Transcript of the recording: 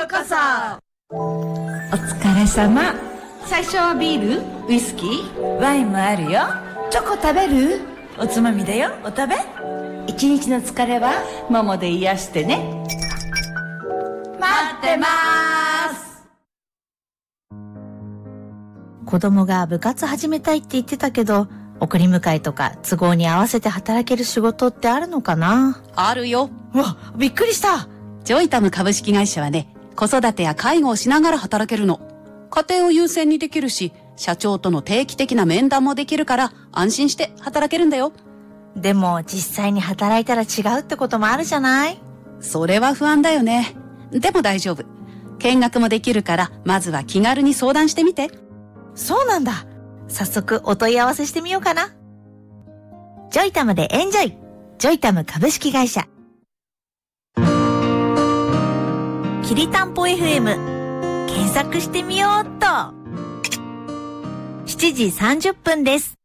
うこそ。 お疲れ様。 最初はビール、ウイスキー、 ワインもあるよ。 チョコ食べる？ おつまみだよ。お食べ。 一日の疲れはモモで癒してね。待ってまーす。 子供が部活始めたいって言ってたけど、送り迎えとか都合に合わせて働ける仕事ってあるのかな？ あるよ。 うわ、びっくりした。 ジョイタム株式会社はね、子育てや介護をしながら働けるの。家庭を優先にできるし、社長との定期的な面談もできるから安心して働けるんだよ。 でも実際に働いたら違うってこともあるじゃない？ それは不安だよね。でも大丈夫。見学もできるからまずは気軽に相談してみて。 そうなんだ。早速お問い合わせしてみようかな。ジョイタムでエンジョイ。ジョイタム株式会社。きりたんぽ FM 検索してみようっと。7時30分です。